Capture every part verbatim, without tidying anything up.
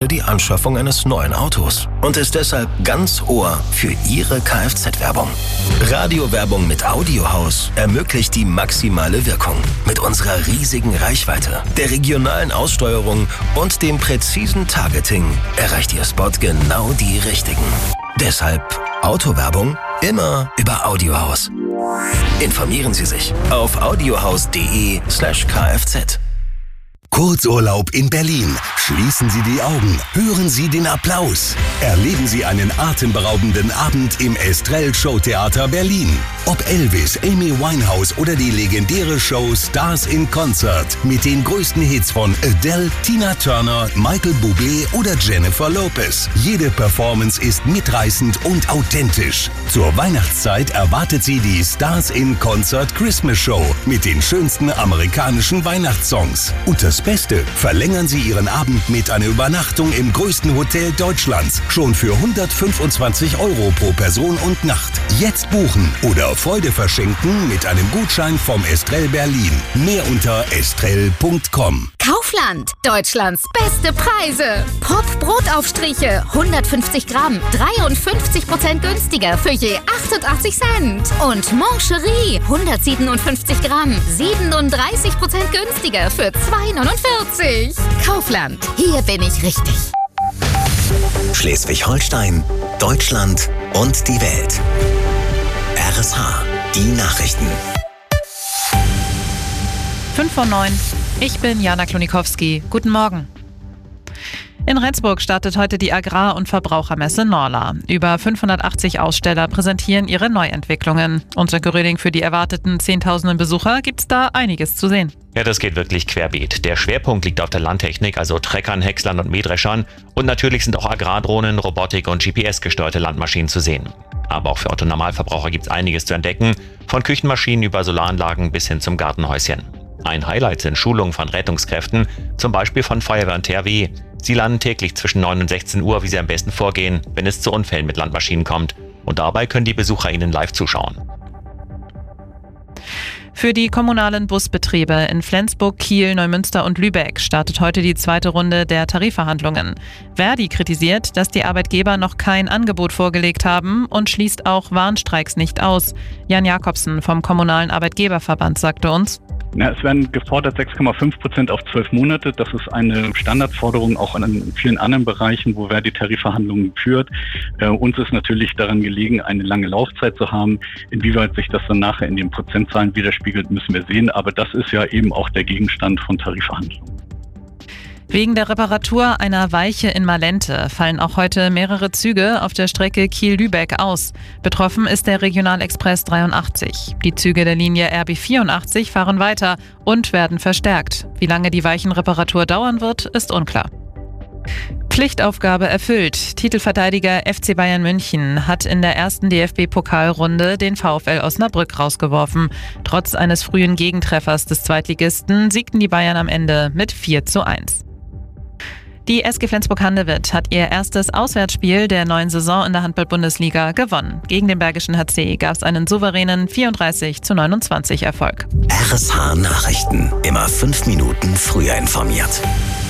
die Anschaffung eines neuen Autos und ist deshalb ganz Ohr für Ihre Kfz-Werbung. Radiowerbung mit Audiohaus ermöglicht die maximale Wirkung. Mit unserer riesigen Reichweite, der regionalen Aussteuerung und dem präzisen Targeting erreicht Ihr Spot genau die Richtigen. Deshalb Autowerbung immer über Audiohaus. Informieren Sie sich auf audiohaus.de slash kfz. Kurzurlaub in Berlin. Schließen Sie die Augen. Hören Sie den Applaus. Erleben Sie einen atemberaubenden Abend im Estrell Showtheater Berlin. Ob Elvis, Amy Winehouse oder die legendäre Show Stars in Concert mit den größten Hits von Adele, Tina Turner, Michael Bublé oder Jennifer Lopez. Jede Performance ist mitreißend und authentisch. Zur Weihnachtszeit erwartet Sie die Stars in Concert Christmas Show mit den schönsten amerikanischen Weihnachtssongs. Und das Beste, verlängern Sie Ihren Abend mit einer Übernachtung im größten Hotel Deutschlands. Schon für hundertfünfundzwanzig Euro pro Person und Nacht. Jetzt buchen oder Freude verschenken mit einem Gutschein vom Estrell Berlin. Mehr unter estrell punkt com. Kaufland, Deutschlands beste Preise. Pop Brotaufstriche, hundertfünfzig Gramm, dreiundfünfzig Prozent günstiger für je achtundachtzig Cent. Und Mancherie, hundertsiebenundfünfzig Gramm, siebenunddreißig Prozent günstiger für zwei neunundvierzig. Kaufland, hier bin ich richtig. Schleswig-Holstein, Deutschland und die Welt. R S H, die Nachrichten. fünf vor neun. Ich bin Jana Klonikowski. Guten Morgen. In Rendsburg startet heute die Agrar- und Verbrauchermesse Norla. Über fünfhundertachtzig Aussteller präsentieren ihre Neuentwicklungen. Unter Gröding für die erwarteten zehntausenden Besucher gibt's da einiges zu sehen. Ja, das geht wirklich querbeet. Der Schwerpunkt liegt auf der Landtechnik, also Treckern, Häckslern und Mähdreschern. Und natürlich sind auch Agrardrohnen, Robotik und G P S-gesteuerte Landmaschinen zu sehen. Aber auch für Otto-Normalverbraucher gibt's einiges zu entdecken. Von Küchenmaschinen über Solaranlagen bis hin zum Gartenhäuschen. Ein Highlight sind Schulungen von Rettungskräften, zum Beispiel von Feuerwehr und T H W. Sie landen täglich zwischen neun und sechzehn Uhr, wie sie am besten vorgehen, wenn es zu Unfällen mit Landmaschinen kommt. Und dabei können die Besucher ihnen live zuschauen. Für die kommunalen Busbetriebe in Flensburg, Kiel, Neumünster und Lübeck startet heute die zweite Runde der Tarifverhandlungen. Verdi kritisiert, dass die Arbeitgeber noch kein Angebot vorgelegt haben und schließt auch Warnstreiks nicht aus. Jan Jakobsen vom Kommunalen Arbeitgeberverband sagte uns: Ja, es werden gefordert sechs Komma fünf Prozent auf zwölf Monate. Das ist eine Standardforderung auch in vielen anderen Bereichen, wo Verdi Tarifverhandlungen führt. Äh, uns ist natürlich daran gelegen, eine lange Laufzeit zu haben. Inwieweit sich das dann nachher in den Prozentzahlen widerspiegelt, müssen wir sehen. Aber das ist ja eben auch der Gegenstand von Tarifverhandlungen. Wegen der Reparatur einer Weiche in Malente fallen auch heute mehrere Züge auf der Strecke Kiel-Lübeck aus. Betroffen ist der Regionalexpress dreiundachtzig. Die Züge der Linie R B vierundachtzig fahren weiter und werden verstärkt. Wie lange die Weichenreparatur dauern wird, ist unklar. Pflichtaufgabe erfüllt. Titelverteidiger F C Bayern München hat in der ersten D F B-Pokalrunde den VfL Osnabrück rausgeworfen. Trotz eines frühen Gegentreffers des Zweitligisten siegten die Bayern am Ende mit vier zu eins. Die S G Flensburg-Handewitt hat ihr erstes Auswärtsspiel der neuen Saison in der Handball-Bundesliga gewonnen. Gegen den Bergischen H C gab es einen souveränen vierunddreißig zu neunundzwanzig Erfolg. R S H Nachrichten. Immer fünf Minuten früher informiert.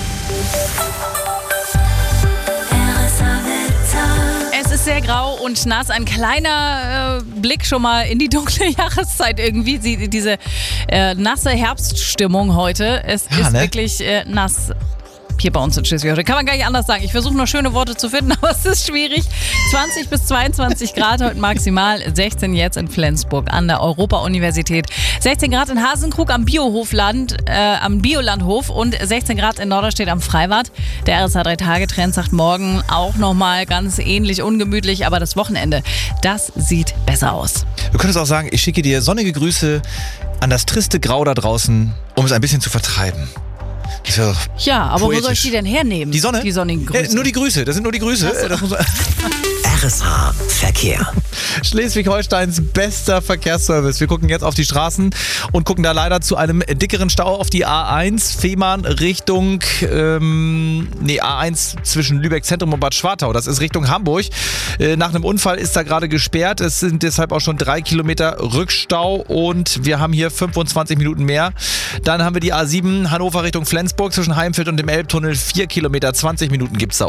Es ist sehr grau und nass. Ein kleiner äh, Blick schon mal in die dunkle Jahreszeit irgendwie. Sie, diese äh, nasse Herbststimmung heute. Es Ja, ist ne? wirklich äh, nass. Hier bei uns in Schleswig-Holstein. Kann man gar nicht anders sagen. Ich versuche noch schöne Worte zu finden, aber es ist schwierig. zwanzig bis zweiundzwanzig Grad heute maximal, sechzehn jetzt in Flensburg an der Europa-Universität. sechzehn Grad in Hasenkrug am Biohofland, äh, am Biolandhof und sechzehn Grad in Norderstedt am Freibad. Der R S H drei Tage Trend sagt morgen auch nochmal ganz ähnlich ungemütlich, aber das Wochenende, das sieht besser aus. Du könntest auch sagen, ich schicke dir sonnige Grüße an das triste Grau da draußen, um es ein bisschen zu vertreiben. Das ist ja, Ja, aber poetisch. wo soll ich die denn hernehmen? Die Sonne? Die sonnigen Grüße. Äh, nur die Grüße, das sind nur die Grüße. Ach so. Das muss man R S H Verkehr. Schleswig-Holsteins bester Verkehrsservice. Wir gucken jetzt auf die Straßen und gucken da leider zu einem dickeren Stau auf die A eins, Fehmarn Richtung, ähm, nee, A eins zwischen Lübeck Zentrum und Bad Schwartau. Das ist Richtung Hamburg. Äh, nach einem Unfall ist da gerade gesperrt. Es sind deshalb auch schon drei Kilometer Rückstau und wir haben hier fünfundzwanzig Minuten mehr. Dann haben wir die A sieben Hannover Richtung Flensburg zwischen Heimfeld und dem Elbtunnel. Vier Kilometer, zwanzig Minuten gibt's da.